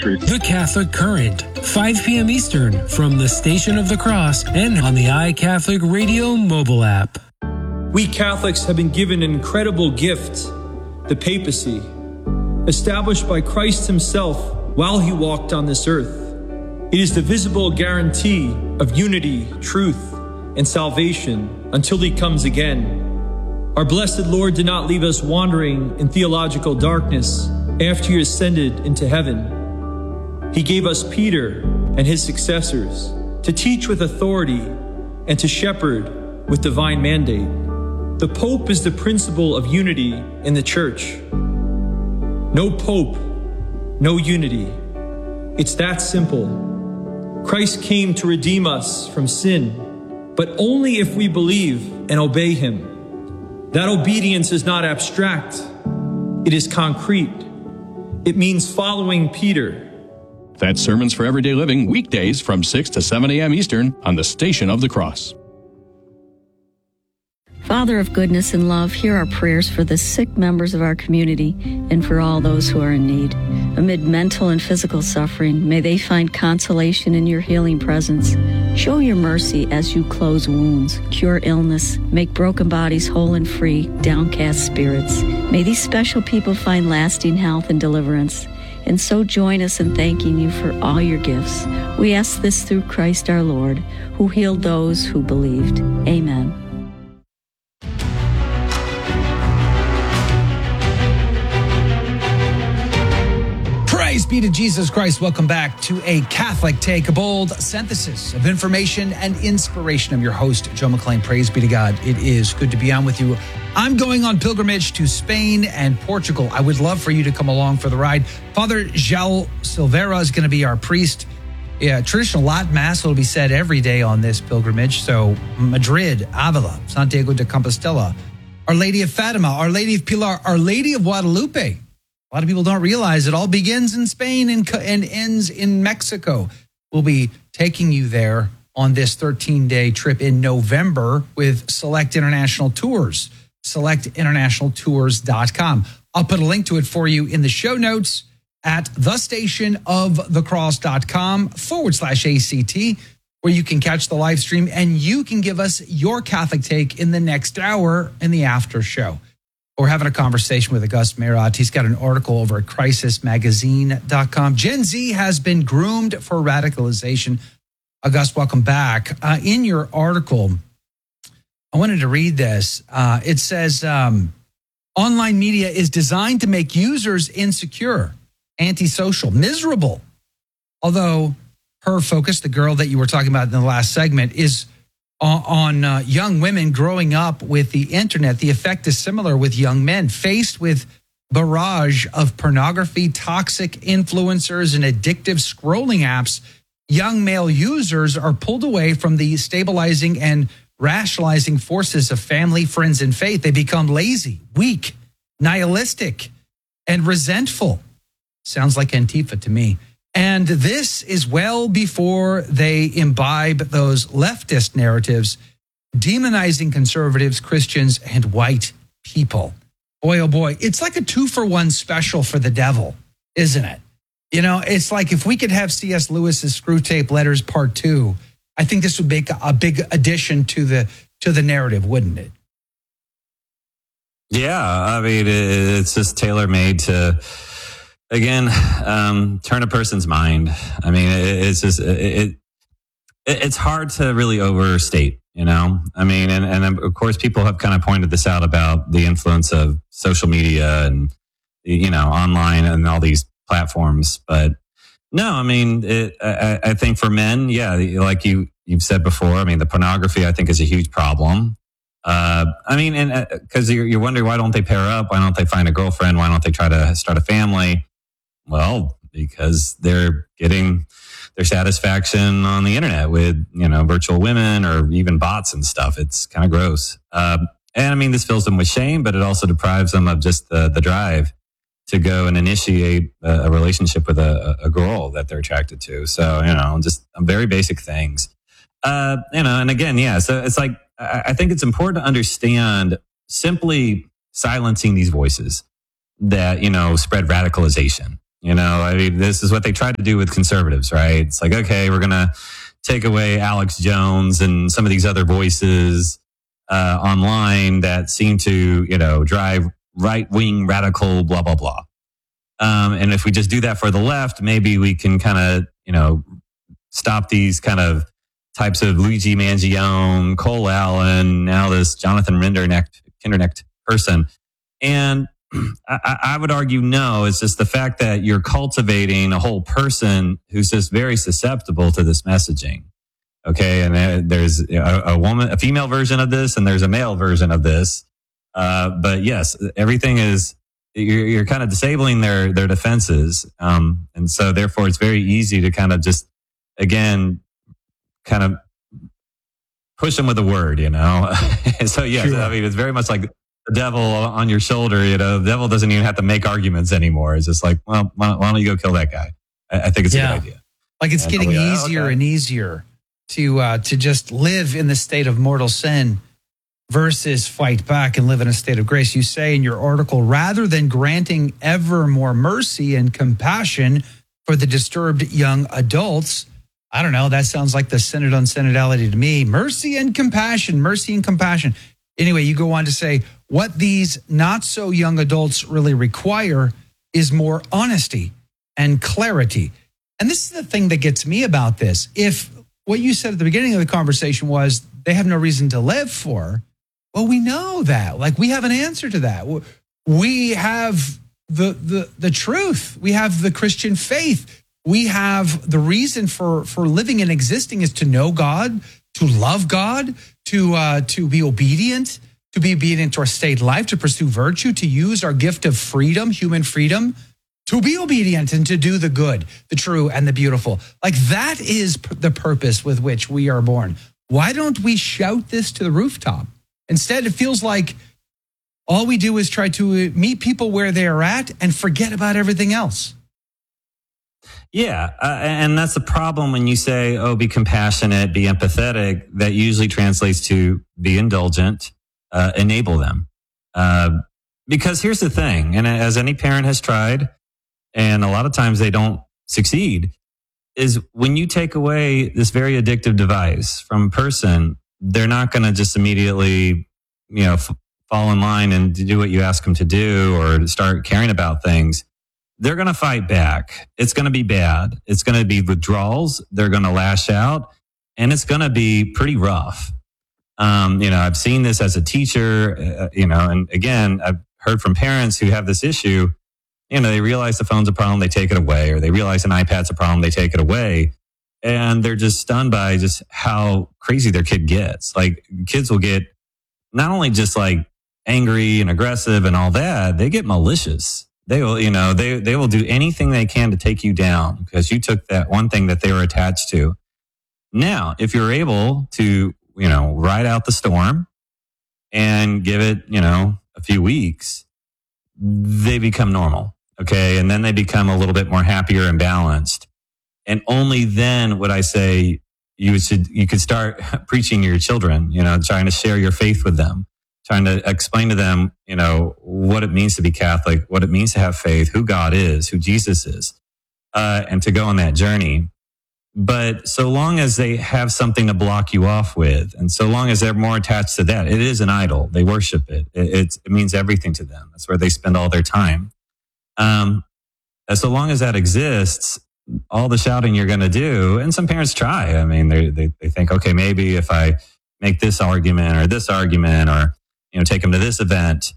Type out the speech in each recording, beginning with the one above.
country. The Catholic Current, 5 p.m. Eastern, from the Station of the Cross and on the iCatholic Radio mobile app. We Catholics have been given an incredible gift, the papacy, established by Christ himself while he walked on this earth. It is the visible guarantee of unity, truth, and salvation until he comes again. Our blessed Lord did not leave us wandering in theological darkness after he ascended into heaven. He gave us Peter and his successors to teach with authority and to shepherd with divine mandate. The Pope is the principle of unity in the Church. No Pope, no unity. It's that simple. Christ came to redeem us from sin, but only if we believe and obey him. That obedience is not abstract. It is concrete. It means following Peter. That's Sermons for Everyday Living, weekdays from 6 to 7 a.m. Eastern on the Station of the Cross. Father of goodness and love, hear our prayers for the sick members of our community and for all those who are in need. Amid mental and physical suffering, may they find consolation in your healing presence. Show your mercy as you close wounds, cure illness, make broken bodies whole and free, downcast spirits. May these special people find lasting health and deliverance. And so join us in thanking you for all your gifts. We ask this through Christ our Lord, who healed those who believed. Amen. Praise be to Jesus Christ. Welcome back to A Catholic Take, a bold synthesis of information and inspiration. I'm your host, Joe McLean. Praise be to God. It is good to be on with you. I'm going on pilgrimage to Spain and Portugal. I would love for you to come along for the ride. Father João Silveira is going to be our priest. Traditional Latin Mass will be said every day on this pilgrimage. So Madrid, Avila, Santiago de Compostela, Our Lady of Fatima, Our Lady of Pilar, Our Lady of Guadalupe. A lot of people don't realize it all begins in Spain and ends in Mexico. We'll be taking you there on this 13-day trip in November with Select International Tours, selectinternationaltours.com. I'll put a link to it for you in the show notes at thestationofthecross.com/ACT, where you can catch the live stream and you can give us your Catholic take in the next hour in the after show. We're having a conversation with August Mayrot. He's got an article over at crisismagazine.com. Gen Z has been groomed for radicalization. August, welcome back. In your article, I wanted to read this. It says, online media is designed to make users insecure, antisocial, miserable. Although her focus, the girl that you were talking about in the last segment, is on young women growing up with the internet. The effect is similar with young men faced with barrage of pornography, toxic influencers, and addictive scrolling apps. Young male users are pulled away from the stabilizing and rationalizing forces of family, friends, and faith. They become lazy, weak, nihilistic, and resentful. Sounds like Antifa to me. And this is well before they imbibe those leftist narratives, demonizing conservatives, Christians, and white people. Boy, oh boy, it's like a 2-for-1 special for the devil, isn't it? You know, it's like if we could have C.S. Lewis's Screwtape Letters Part 2, I think this would make a big addition to the narrative, wouldn't it? Yeah, I mean, it's just tailor-made to, again, turn a person's mind. I mean, it's just it's hard to really overstate, you know. I mean, and of course, people have kind of pointed this out about the influence of social media and, you know, online and all these platforms. But no, I mean, I think for men, yeah, like you've said before, I mean, the pornography I think is a huge problem. I mean, and because you're wondering, why don't they pair up? Why don't they find a girlfriend? Why don't they try to start a family? Well, because they're getting their satisfaction on the internet with, you know, virtual women or even bots and stuff. It's kind of gross. And I mean, this fills them with shame, but it also deprives them of just the drive to go and initiate a relationship with a girl that they're attracted to. So, you know, just very basic things. You know, and again, yeah, so it's like, I think it's important to understand simply silencing these voices that, you know, spread radicalization. You know, I mean, this is what they try to do with conservatives, right? It's like, okay, we're going to take away Alex Jones and some of these other voices online that seem to, you know, drive right-wing radical blah, blah, blah. And if we just do that for the left, maybe we can kind of, you know, stop these kind of types of Luigi Mangione, Cole Allen, now this Jonathan Kindernecht person. And I would argue no, it's just the fact that you're cultivating a whole person who's just very susceptible to this messaging. Okay. And there's a female version of this and there's a male version of this. But yes, everything is, you're kind of disabling their defenses. And so therefore it's very easy to kind of just, again, kind of push them with a word, you know? So yes, sure. I mean, it's very much like the devil on your shoulder, you know, the devil doesn't even have to make arguments anymore. It's just like, well, why don't you go kill that guy? I think it's a good idea. Like it's getting easier and easier to just live in the state of mortal sin versus fight back and live in a state of grace. You say in your article, rather than granting ever more mercy and compassion for the disturbed young adults, I don't know, that sounds like the Synod on Synodality to me. Mercy and compassion, mercy and compassion. Anyway, you go on to say, what these not so young adults really require is more honesty and clarity. And this is the thing that gets me about this. If what you said at the beginning of the conversation was they have no reason to live for, well, we know that. Like, we have an answer to that. We have the truth. We have the Christian faith. We have the reason for living and existing is to know God, to love God, to be obedient, to our state life, to pursue virtue, to use our gift of freedom, human freedom, to be obedient and to do the good, the true, and the beautiful. Like, that is the purpose with which we are born. Why don't we shout this to the rooftop? Instead, it feels like all we do is try to meet people where they are at and forget about everything else. Yeah, and that's the problem when you say, oh, be compassionate, be empathetic. That usually translates to be indulgent, enable them. Because here's the thing, and as any parent has tried, and a lot of times they don't succeed, is when you take away this very addictive device from a person, they're not going to just immediately, you know, fall in line and do what you ask them to do or start caring about things. They're going to fight back. It's going to be bad. It's going to be withdrawals. They're going to lash out, and it's going to be pretty rough. You know, I've seen this as a teacher, you know, and again, I've heard from parents who have this issue. You know, they realize the phone's a problem, they take it away, or they realize an iPad's a problem, they take it away. And they're just stunned by just how crazy their kid gets. Like, kids will get not only just like angry and aggressive and all that, they get malicious. They will, you know, they will do anything they can to take you down because you took that one thing that they were attached to. Now, if you're able to, you know, ride out the storm and give it, you know, a few weeks, they become normal. Okay. And then they become a little bit more happier and balanced. And only then would I say you could start preaching to your children, you know, trying to share your faith with them, trying to explain to them, you know, what it means to be Catholic, what it means to have faith, who God is, who Jesus is, and to go on that journey. But so long as they have something to block you off with, and so long as they're more attached to that, it is an idol. They worship it. It means everything to them. That's where they spend all their time. And so long as that exists, all the shouting you're going to do, and some parents try. I mean, they think, okay, maybe if I make this argument, or, you know, take them to this event,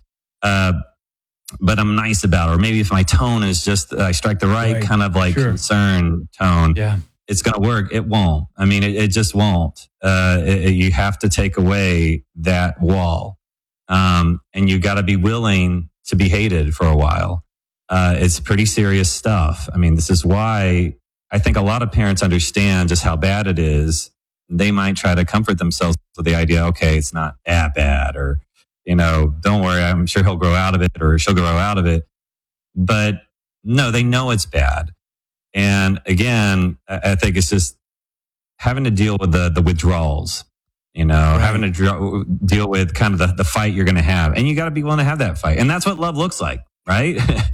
but I'm nice about it. Or maybe if my tone is just, I strike the right kind of like concern tone, it's going to work. It won't. I mean, it just won't. You have to take away that wall. And you got to be willing to be hated for a while. It's pretty serious stuff. I mean, this is why I think a lot of parents understand just how bad it is. They might try to comfort themselves with the idea, okay, it's not that bad, or, you know, don't worry, I'm sure he'll grow out of it, or she'll grow out of it. But no, they know it's bad. And again, I think it's just having to deal with the withdrawals, you know, having to deal with kind of the fight you're going to have. And you got to be willing to have that fight. And that's what love looks like, right?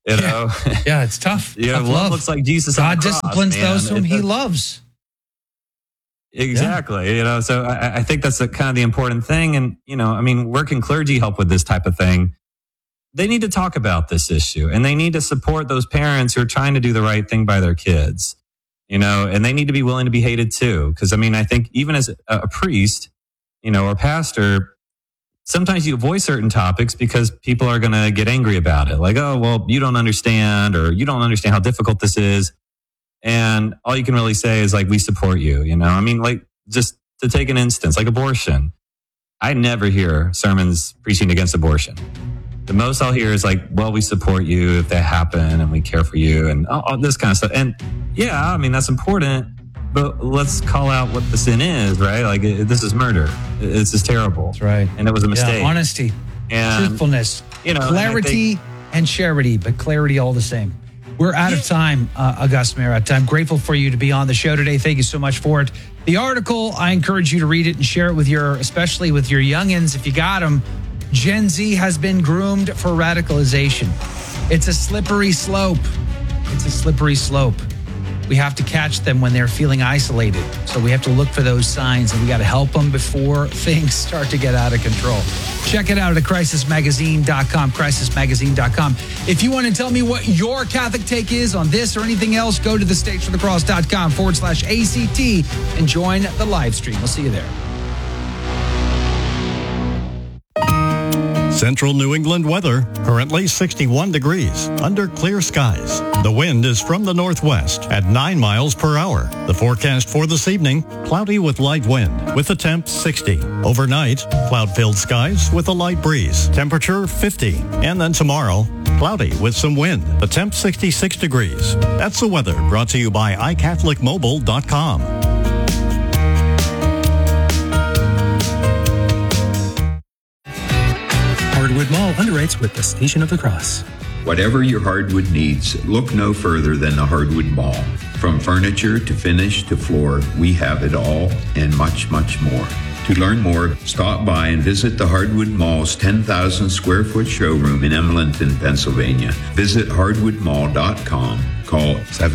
You know? Yeah, it's tough. Love looks like Jesus on God the cross, disciplines man. those whom he loves. Exactly. You know, so I think that's kind of the important thing. And, you know, I mean, where can clergy help with this type of thing? They need to talk about this issue, and they need to support those parents who are trying to do the right thing by their kids, you know, and they need to be willing to be hated too. Because, I mean, I think even as a priest, you know, or pastor, sometimes you avoid certain topics because people are going to get angry about it. Like, oh, well, you don't understand, or you don't understand how difficult this is. And all you can really say is like, we support you, you know? I mean, like, just to take an instance, like abortion. I never hear sermons preaching against abortion. The most I'll hear is like, well, we support you if that happened, and we care for you, and all this kind of stuff. And yeah, I mean, that's important, but let's call out what the sin is, right? Like, this is murder. This is terrible. That's right. And it was a mistake. Yeah, honesty, and truthfulness, you know, clarity and charity, but clarity all the same. We're out of time, August Marat. I'm grateful for you to be on the show today. Thank you so much for it. The article, I encourage you to read it and share it with especially with your youngins, if you got them. Gen Z has been groomed for radicalization. It's a slippery slope. It's a slippery slope. We have to catch them when they're feeling isolated. So we have to look for those signs, and we got to help them before things start to get out of control. Check it out at crisismagazine.com, crisismagazine.com. If you want to tell me what your Catholic take is on this or anything else, go to thestationofthecross.com/ACT and join the live stream. We'll see you there. Central New England weather, currently 61 degrees, under clear skies. The wind is from the northwest at 9 miles per hour. The forecast for this evening, cloudy with light wind, with a temp 60. Overnight, cloud-filled skies with a light breeze, temperature 50. And then tomorrow, cloudy with some wind, the temp 66 degrees. That's the weather brought to you by iCatholicMobile.com. Hardwood Mall underwrites with the Station of the Cross. Whatever your hardwood needs, look no further than the Hardwood Mall. From furniture to finish to floor, we have it all and much, much more. To learn more, stop by and visit the Hardwood Mall's 10,000 square foot showroom in Emlenton, Pennsylvania. Visit hardwoodmall.com. Call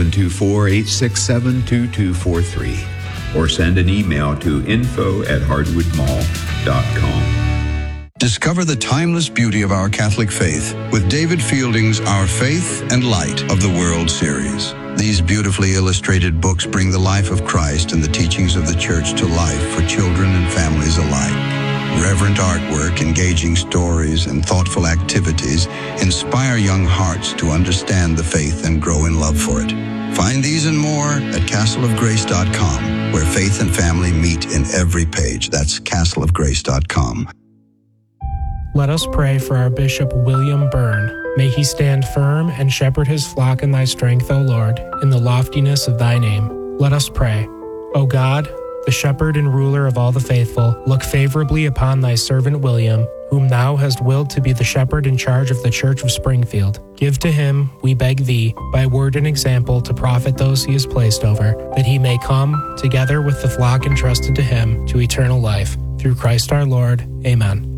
724-867-2243 or send an email to info@hardwoodmall.com. Discover the timeless beauty of our Catholic faith with David Fielding's Our Faith and Light of the World series. These beautifully illustrated books bring the life of Christ and the teachings of the Church to life for children and families alike. Reverent artwork, engaging stories, and thoughtful activities inspire young hearts to understand the faith and grow in love for it. Find these and more at castleofgrace.com, where faith and family meet in every page. That's castleofgrace.com. Let us pray for our Bishop William Byrne. May he stand firm and shepherd his flock in thy strength, O Lord, in the loftiness of thy name. Let us pray. O God, the shepherd and ruler of all the faithful, look favorably upon thy servant William, whom thou hast willed to be the shepherd in charge of the Church of Springfield. Give to him, we beg thee, by word and example to profit those he has placed over, that he may come, together with the flock entrusted to him, to eternal life. Through Christ our Lord. Amen.